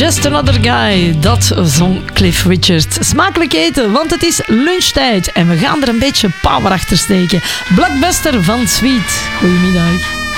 Just Another Guy, dat zong Cliff Richard. Smakelijk eten, want het is lunchtijd en we gaan er een beetje power achter steken. Blockbuster van Sweet. Goedemiddag.